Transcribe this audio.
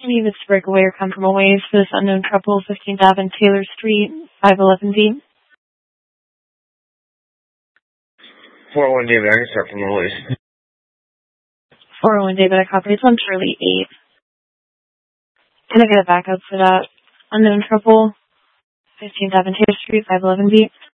Any of its breakaway or come from away for this unknown trouble, 15th Ave, Taylor Street, 511B. 401 David, I can start from the list. 401 David, I copy. It's on Shirley 8. Can I get a backup for that unknown trouble, 15th Ave, Taylor Street, 511B?